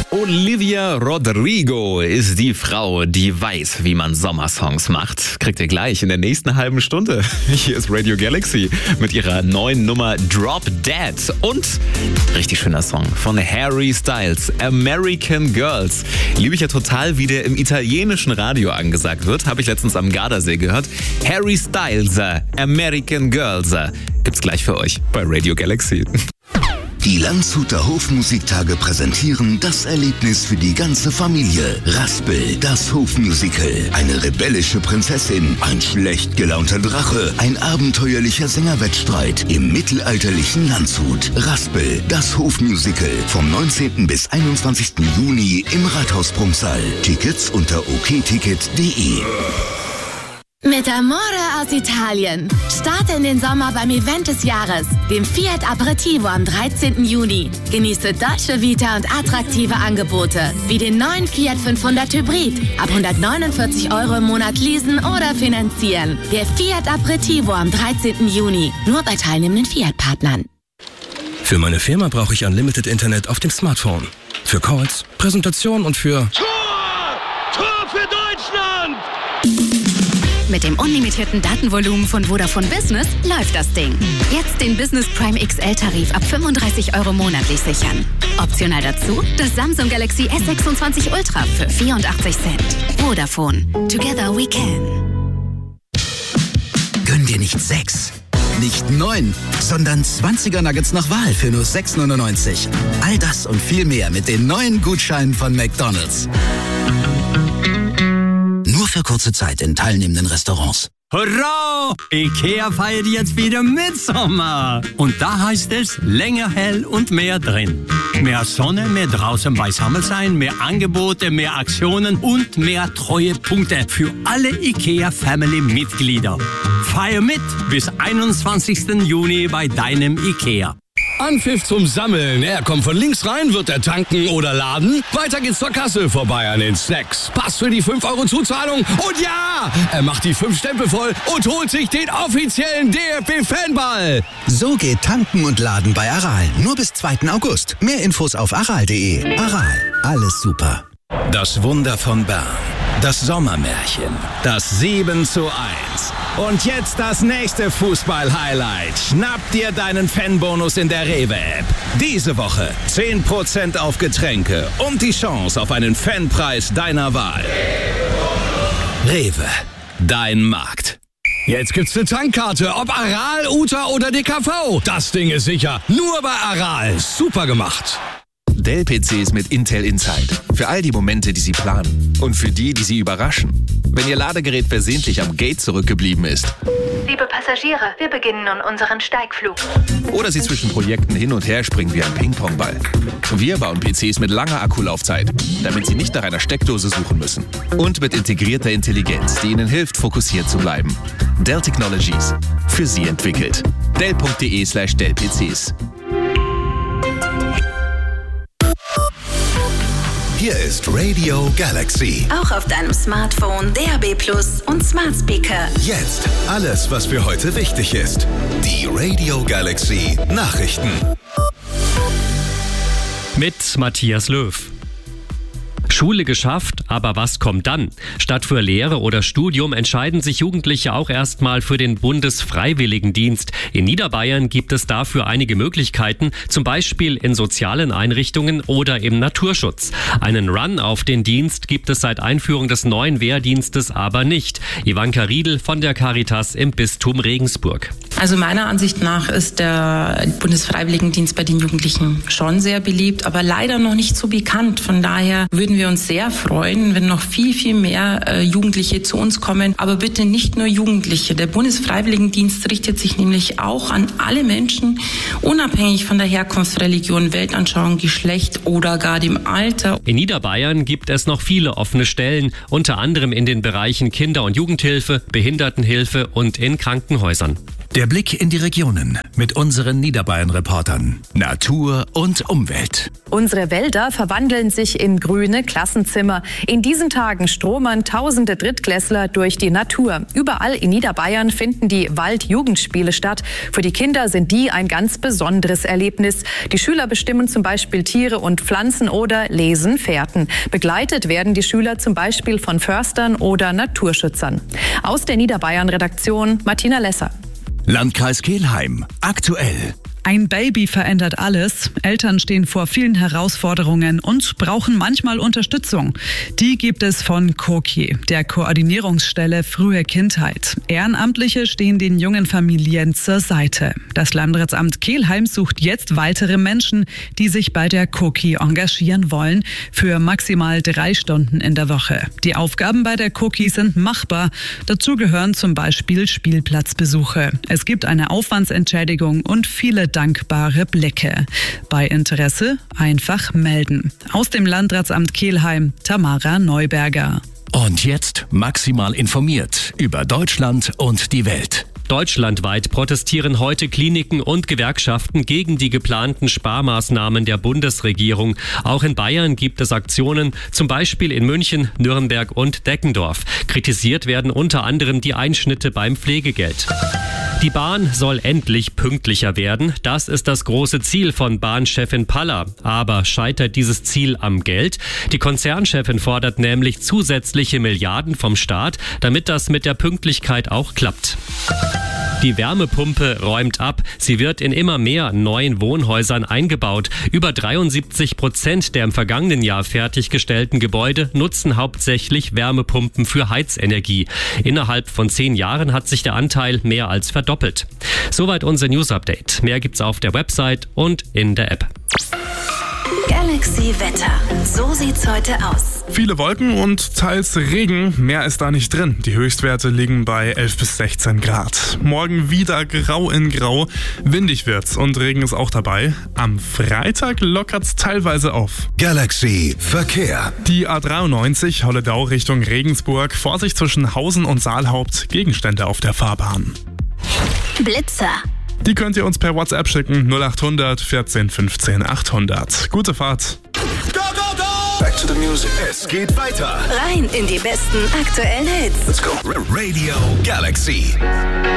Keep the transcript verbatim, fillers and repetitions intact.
Olivia Rodrigo ist die Frau, die weiß, wie man Sommersongs macht. Kriegt ihr gleich in der nächsten halben Stunde. Hier ist Radio Galaxy mit ihrer neuen Nummer Drop Dead. Und richtig schöner Song von Harry Styles, American Girls. Liebe ich ja total, wie der im italienischen Radio angesagt wird. Habe ich letztens am Gardasee gehört. Harry Styles, American Girls. Gibt's gleich für euch bei Radio Galaxy. Die Landshuter Hofmusiktage präsentieren das Erlebnis für die ganze Familie. Raspel, das Hofmusical. Eine rebellische Prinzessin, ein schlecht gelaunter Drache, ein abenteuerlicher Sängerwettstreit im mittelalterlichen Landshut. Raspel, das Hofmusical. Vom neunzehnten bis einundzwanzigsten Juni im Rathaus-Prunksaal. Tickets unter okticket punkt de. Mit Amore aus Italien. Starte in den Sommer beim Event des Jahres, dem Fiat Aperitivo am dreizehnten Juni. Genieße Dolce Vita und attraktive Angebote, wie den neuen Fiat fünfhundert Hybrid. Ab hundertneunundvierzig Euro im Monat leasen oder finanzieren. Der Fiat Aperitivo am dreizehnten Juni. Nur bei teilnehmenden Fiat-Partnern. Für meine Firma brauche ich Unlimited Internet auf dem Smartphone. Für Calls, Präsentationen und für... Tor! Tor für Deutschland! Mit dem unlimitierten Datenvolumen von Vodafone Business läuft das Ding. Jetzt den Business Prime X L-Tarif ab fünfunddreißig Euro monatlich sichern. Optional dazu das Samsung Galaxy S sechsundzwanzig Ultra für vierundachtzig Cent. Vodafone. Together we can. Gönn dir nicht sechs, nicht neun, sondern zwanziger Nuggets nach Wahl für nur sechs neunundneunzig. All das und viel mehr mit den neuen Gutscheinen von McDonald's. Nur für kurze Zeit in teilnehmenden Restaurants. Hurra! Ikea feiert jetzt wieder Mitsommer. Und da heißt es länger hell und mehr drin. Mehr Sonne, mehr draußen beisammen sein, mehr Angebote, mehr Aktionen und mehr Treuepunkte für alle Ikea-Family-Mitglieder. Feier mit bis einundzwanzigsten Juni bei deinem Ikea. Anpfiff zum Sammeln. Er kommt von links rein, wird er tanken oder laden. Weiter geht's zur Kasse, vorbei an den Snacks. Pass für die fünf Euro Zuzahlung. Und ja, er macht die fünf Stempel voll und holt sich den offiziellen D F B-Fanball. So geht Tanken und Laden bei Aral. Nur bis zweiten August. Mehr Infos auf aral punkt de. Aral, alles super. Das Wunder von Bern. Das Sommermärchen. Das sieben zu eins. Und jetzt das nächste Fußball-Highlight. Schnapp dir deinen Fanbonus in der Rewe-App. Diese Woche zehn Prozent auf Getränke und die Chance auf einen Fanpreis deiner Wahl. Rewe, dein Markt. Jetzt gibt's eine Tankkarte, ob Aral, Uta oder D K V. Das Ding ist sicher. Nur bei Aral. Super gemacht. Dell-P Cs mit Intel Inside. Für all die Momente, die Sie planen. Und für die, die Sie überraschen. Wenn Ihr Ladegerät versehentlich am Gate zurückgeblieben ist. Liebe Passagiere, wir beginnen nun unseren Steigflug. Oder Sie zwischen Projekten hin und her springen wie ein Ping-Pong-Ball. Wir bauen P Cs mit langer Akkulaufzeit, damit Sie nicht nach einer Steckdose suchen müssen. Und mit integrierter Intelligenz, die Ihnen hilft, fokussiert zu bleiben. Dell Technologies. Für Sie entwickelt. Dell punkt de slash Dell P Cs. Hier ist Radio Galaxy. Auch auf deinem Smartphone, D A B Plus und Smart Speaker. Jetzt alles, was für heute wichtig ist. Die Radio Galaxy Nachrichten. Mit Matthias Löw. Schule geschafft, aber was kommt dann? Statt für Lehre oder Studium entscheiden sich Jugendliche auch erstmal für den Bundesfreiwilligendienst. In Niederbayern gibt es dafür einige Möglichkeiten, zum Beispiel in sozialen Einrichtungen oder im Naturschutz. Einen Run auf den Dienst gibt es seit Einführung des neuen Wehrdienstes aber nicht. Ivanka Riedel von der Caritas im Bistum Regensburg. Also meiner Ansicht nach ist der Bundesfreiwilligendienst bei den Jugendlichen schon sehr beliebt, aber leider noch nicht so bekannt. Von daher würden wir uns sehr freuen, wenn noch viel, viel mehr äh, Jugendliche zu uns kommen. Aber bitte nicht nur Jugendliche. Der Bundesfreiwilligendienst richtet sich nämlich auch an alle Menschen, unabhängig von der Herkunft, Religion, Weltanschauung, Geschlecht oder gar dem Alter. In Niederbayern gibt es noch viele offene Stellen, unter anderem in den Bereichen Kinder- und Jugendhilfe, Behindertenhilfe und in Krankenhäusern. Der Blick in die Regionen mit unseren Niederbayern-Reportern. Natur und Umwelt. Unsere Wälder verwandeln sich in grüne Klassenzimmer. In diesen Tagen stromern tausende Drittklässler durch die Natur. Überall in Niederbayern finden die Waldjugendspiele statt. Für die Kinder sind die ein ganz besonderes Erlebnis. Die Schüler bestimmen zum Beispiel Tiere und Pflanzen oder lesen Fährten. Begleitet werden die Schüler zum Beispiel von Förstern oder Naturschützern. Aus der Niederbayern-Redaktion Martina Lesser. Landkreis Kelheim. Aktuell. Ein Baby verändert alles. Eltern stehen vor vielen Herausforderungen und brauchen manchmal Unterstützung. Die gibt es von Koki, der Koordinierungsstelle Frühe Kindheit. Ehrenamtliche stehen den jungen Familien zur Seite. Das Landratsamt Kelheim sucht jetzt weitere Menschen, die sich bei der Koki engagieren wollen, für maximal drei Stunden in der Woche. Die Aufgaben bei der Koki sind machbar. Dazu gehören zum Beispiel Spielplatzbesuche. Es gibt eine Aufwandsentschädigung und viele dankbare Blicke. Bei Interesse einfach melden. Aus dem Landratsamt Kelheim, Tamara Neuberger. Und jetzt maximal informiert über Deutschland und die Welt. Deutschlandweit protestieren heute Kliniken und Gewerkschaften gegen die geplanten Sparmaßnahmen der Bundesregierung. Auch in Bayern gibt es Aktionen, zum Beispiel in München, Nürnberg und Deckendorf. Kritisiert werden unter anderem die Einschnitte beim Pflegegeld. Die Bahn soll endlich pünktlicher werden. Das ist das große Ziel von Bahnchefin Paller. Aber scheitert dieses Ziel am Geld? Die Konzernchefin fordert nämlich zusätzliche Milliarden vom Staat, damit das mit der Pünktlichkeit auch klappt. Die Wärmepumpe räumt ab. Sie wird in immer mehr neuen Wohnhäusern eingebaut. Über dreiundsiebzig Prozent der im vergangenen Jahr fertiggestellten Gebäude nutzen hauptsächlich Wärmepumpen für Heizenergie. Innerhalb von zehn Jahren hat sich der Anteil mehr als verdoppelt. Soweit unser News-Update. Mehr gibt's auf der Website und in der App. Galaxy Wetter. So sieht's heute aus. Viele Wolken und teils Regen. Mehr ist da nicht drin. Die Höchstwerte liegen bei elf bis sechzehn Grad. Morgen wieder grau in grau. Windig wird's und Regen ist auch dabei. Am Freitag lockert's teilweise auf. Galaxy Verkehr. Die A dreiundneunzig Holledau Richtung Regensburg. Vorsicht zwischen Hausen und Saalhaupt. Gegenstände auf der Fahrbahn. Blitzer. Die könnt ihr uns per WhatsApp schicken. null acht hundert vierzehn fünfzehn achthundert. Gute Fahrt. Go, go, go! Back to the music. Es geht weiter. Rein in die besten aktuellen Hits. Let's go. Radio Galaxy.